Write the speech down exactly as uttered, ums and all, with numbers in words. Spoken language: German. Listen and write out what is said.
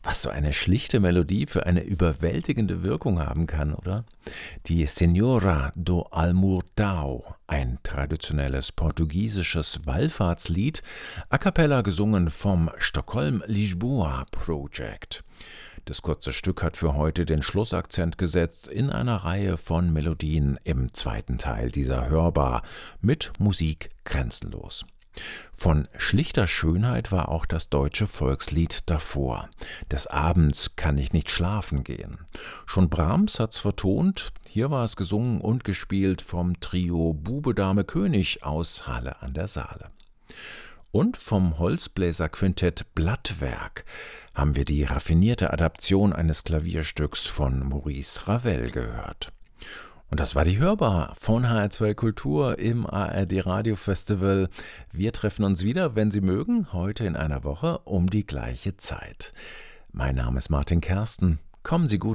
Was so eine schlichte Melodie für eine überwältigende Wirkung haben kann, oder? Die Senhora do Almurtao, ein traditionelles portugiesisches Wallfahrtslied, a cappella gesungen vom Stockholm Lisboa Project. Das kurze Stück hat für heute den Schlussakzent gesetzt in einer Reihe von Melodien im zweiten Teil dieser Hörbar mit Musik grenzenlos. Von schlichter Schönheit war auch das deutsche Volkslied davor. Des Abends kann ich nicht schlafen gehen. Schon Brahms hat's vertont, hier war es gesungen und gespielt vom Trio Bube Dame König aus Halle an der Saale. Und vom Holzbläserquintett Blattwerk haben wir die raffinierte Adaption eines Klavierstücks von Maurice Ravel gehört. Und das war die Hörbar von H R zwei Kultur im A R D Radio Festival. Wir treffen uns wieder, wenn Sie mögen, heute in einer Woche um die gleiche Zeit. Mein Name ist Martin Kersten. Kommen Sie gut